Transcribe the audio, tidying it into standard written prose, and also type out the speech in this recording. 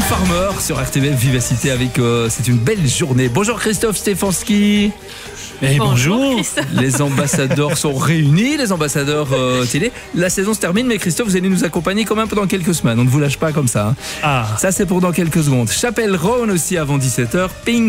Farmer sur RTBF Vivacité avec c'est une belle journée. Bonjour Christophe Stefanski. Et bonjour. Les ambassadeurs sont réunis, les ambassadeurs télé. La saison se termine, mais Christophe, vous allez nous accompagner quand même pendant quelques semaines. On ne vous lâche pas comme ça. Hein. Ah. Ça, c'est pour dans quelques secondes. Chapelle Roan aussi avant 17h. Pink